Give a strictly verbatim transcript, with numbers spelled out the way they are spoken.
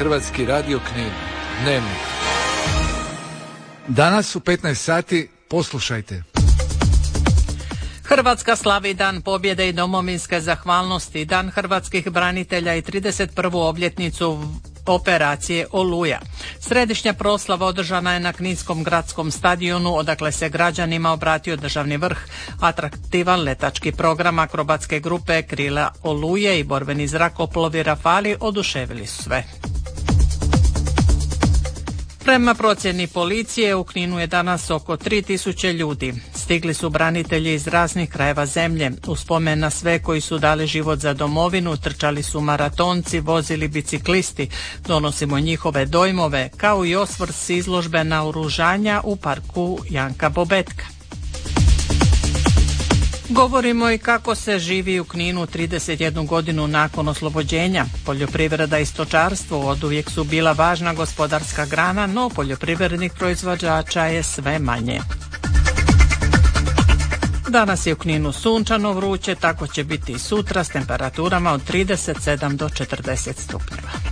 Hrvatski radio Knin. Dnevnik. Danas u petnaest sati poslušajte. Hrvatska slavi Dan pobjede i domovinske zahvalnosti, Dan hrvatskih branitelja i trideset prvu obljetnicu operacije Oluja. Središnja proslava održana je na Kninskom gradskom stadionu, odakle se građanima obratio državni vrh. Atraktivan letački program akrobatske grupe Krila Oluje i borbeni zrakoplovi Rafali oduševili su sve. Prema procjeni policije u Kninu je danas oko tri tisuće ljudi. Stigli su branitelji iz raznih krajeva zemlje. U spomen na sve koji su dali život za domovinu, trčali su maratonci, vozili biciklisti. Donosimo njihove dojmove, kao i osvrt s izložbe naoružanja u parku Janka Bobetka. Govorimo i kako se živi u Kninu trideset jednu godinu nakon oslobođenja. Poljoprivreda i stočarstvo oduvijek su bila važna gospodarska grana, no poljoprivrednih proizvođača je sve manje. Danas je u Kninu sunčano, vruće, tako će biti i sutra s temperaturama od trideset sedam do četrdeset stupnjeva.